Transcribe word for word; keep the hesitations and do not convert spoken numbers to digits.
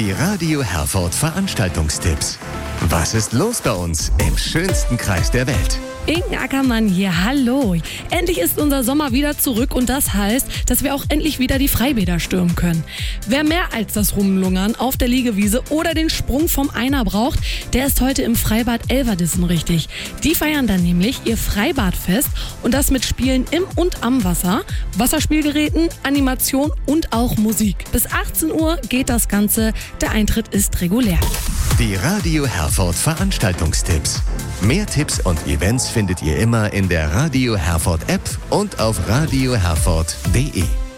Die Radio Herford Veranstaltungstipps. Was ist los bei uns im schönsten Kreis der Welt? Inken Ackermann hier, hallo. Endlich ist unser Sommer wieder zurück und das heißt, dass wir auch endlich wieder die Freibäder stürmen können. Wer mehr als das Rumlungern auf der Liegewiese oder den Sprung vom Einer braucht, der ist heute im Freibad Elverdissen richtig. Die feiern dann nämlich ihr Freibadfest und das mit Spielen im und am Wasser, Wasserspielgeräten, Animation und auch Musik. Bis achtzehn Uhr geht das Ganze, der Eintritt ist regulär. Die Radio Herford Veranstaltungstipps. Mehr Tipps und Events findet ihr immer in der Radio Herford App und auf radio herford punkt de.